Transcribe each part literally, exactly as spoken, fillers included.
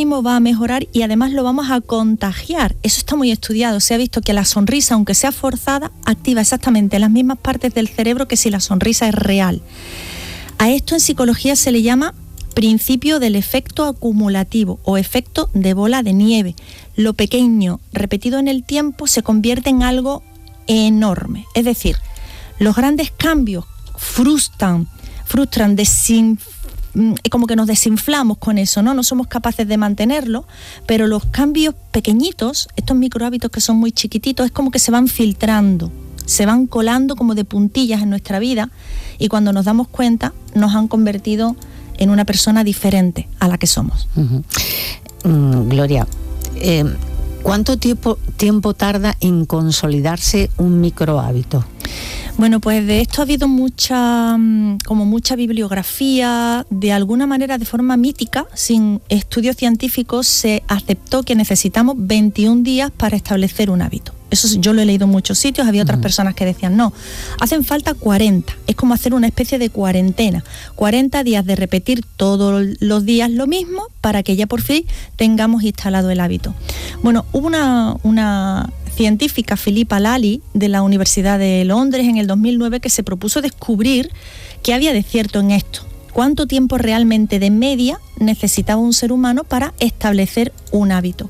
ánimo va a mejorar y además lo vamos a contagiar. Eso está muy estudiado. Se ha visto que la sonrisa, aunque sea forzada, activa exactamente las mismas partes del cerebro que si la sonrisa es real. A esto en psicología se le llama principio del efecto acumulativo o efecto de bola de nieve. Lo pequeño repetido en el tiempo se convierte en algo enorme. Es decir, los grandes cambios frustran, frustran, desin, como que nos desinflamos con eso, ¿no? No somos capaces de mantenerlo, pero los cambios pequeñitos, estos microhábitos que son muy chiquititos, es como que se van filtrando, se van colando como de puntillas en nuestra vida y cuando nos damos cuenta nos han convertido en una persona diferente a la que somos. Uh-huh. Mm, Gloria, eh, ¿cuánto tiempo, tiempo tarda en consolidarse un microhábito? Bueno, pues de esto ha habido mucha, como mucha bibliografía. De alguna manera, de forma mítica, sin estudios científicos, se aceptó que necesitamos veintiún días para establecer un hábito. Eso yo lo he leído en muchos sitios, había otras uh-huh. personas que decían no, hacen falta cuarenta, es como hacer una especie de cuarentena, cuarenta días de repetir todos los días lo mismo para que ya por fin tengamos instalado el hábito. Bueno, hubo una, una científica, Philippa Lally, de la Universidad de Londres en el dos mil nueve, que se propuso descubrir qué había de cierto en esto. ¿Cuánto tiempo realmente de media necesitaba un ser humano para establecer un hábito?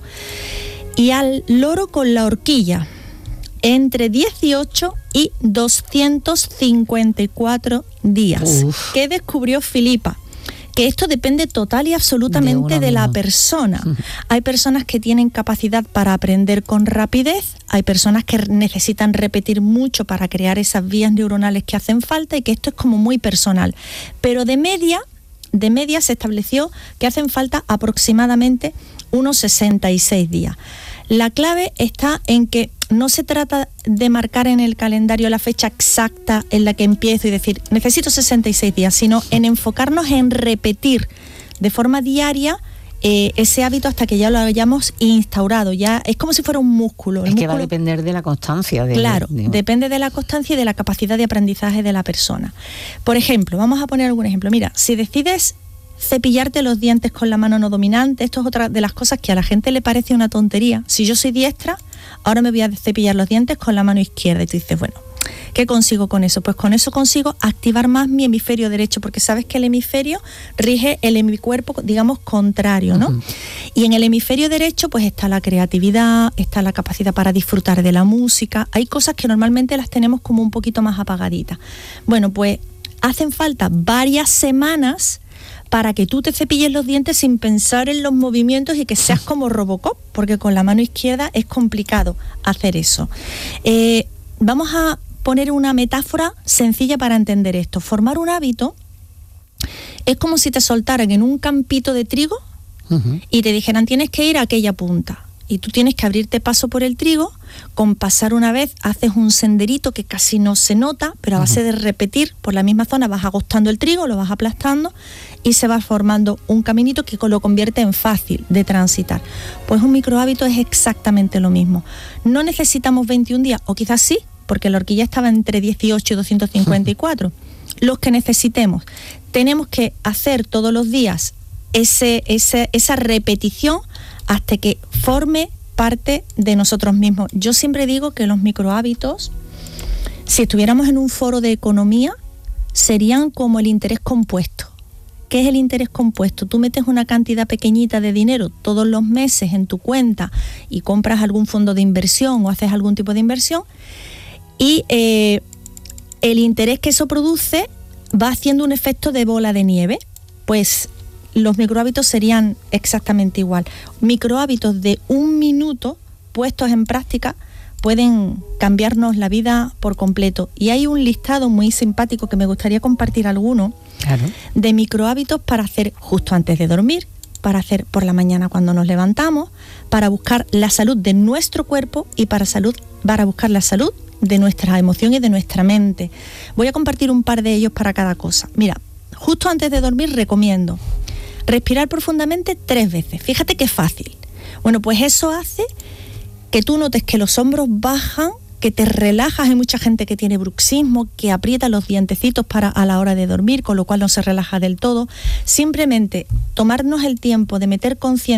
Y al loro con la horquilla, entre dieciocho y doscientos cincuenta y cuatro días. Uf. ¿Qué descubrió Philippa? Que esto depende total y absolutamente de, de la persona. Uh-huh. Hay personas que tienen capacidad para aprender con rapidez, hay personas que necesitan repetir mucho para crear esas vías neuronales que hacen falta y que esto es como muy personal. Pero de media, de media se estableció que hacen falta aproximadamente unos sesenta y seis días. La clave está en que no se trata de marcar en el calendario la fecha exacta en la que empiezo y decir necesito sesenta y seis días, sino en enfocarnos en repetir de forma diaria eh, ese hábito hasta que ya lo hayamos instaurado. Ya es como si fuera un músculo. El es músculo, que va a depender de la constancia. De, claro, de... depende de la constancia y de la capacidad de aprendizaje de la persona. Por ejemplo, vamos a poner algún ejemplo. Mira, si decides cepillarte los dientes con la mano no dominante, esto es otra de las cosas que a la gente le parece una tontería. Si yo soy diestra, ahora me voy a cepillar los dientes con la mano izquierda. Y tú dices, bueno, ¿qué consigo con eso? Pues con eso consigo activar más mi hemisferio derecho, porque sabes que el hemisferio rige el hemicuerpo, digamos, contrario, ¿no? Uh-huh. Y en el hemisferio derecho pues está la creatividad, está la capacidad para disfrutar de la música. Hay cosas que normalmente las tenemos como un poquito más apagaditas. Bueno, pues hacen falta varias semanas para que tú te cepilles los dientes sin pensar en los movimientos y que seas como Robocop, porque con la mano izquierda es complicado hacer eso. Eh, vamos a poner una metáfora sencilla para entender esto. Formar un hábito es como si te soltaran en un campito de trigo uh-huh. y te dijeran tienes que ir a aquella punta. Y tú tienes que abrirte paso por el trigo, con pasar una vez haces un senderito que casi no se nota, pero a base uh-huh. de repetir por la misma zona vas agostando el trigo, lo vas aplastando y se va formando un caminito que lo convierte en fácil de transitar. Pues un microhábito es exactamente lo mismo. No necesitamos veintiún días, o quizás sí, porque la horquilla estaba entre dieciocho y doscientos cincuenta y cuatro. Uh-huh. Los que necesitemos. Tenemos que hacer todos los días ese, ese, esa repetición hasta que forme parte de nosotros mismos. Yo siempre digo que los microhábitos, si estuviéramos en un foro de economía, serían como el interés compuesto. ¿Qué es el interés compuesto? Tú metes una cantidad pequeñita de dinero todos los meses en tu cuenta y compras algún fondo de inversión o haces algún tipo de inversión y eh, el interés que eso produce va haciendo un efecto de bola de nieve. Pues los microhábitos serían exactamente igual. Microhábitos de un minuto puestos en práctica pueden cambiarnos la vida por completo. Y hay un listado muy simpático que me gustaría compartir alguno, claro, de microhábitos para hacer justo antes de dormir, para hacer por la mañana cuando nos levantamos, para buscar la salud de nuestro cuerpo y para, salud, para buscar la salud de nuestra emoción y de nuestra mente. Voy a compartir un par de ellos para cada cosa. Mira, justo antes de dormir recomiendo respirar profundamente tres veces. Fíjate qué fácil. Bueno, pues eso hace que tú notes que los hombros bajan, que te relajas. Hay mucha gente que tiene bruxismo, que aprieta los dientecitos para a la hora de dormir, con lo cual no se relaja del todo. Simplemente tomarnos el tiempo de meter conciencia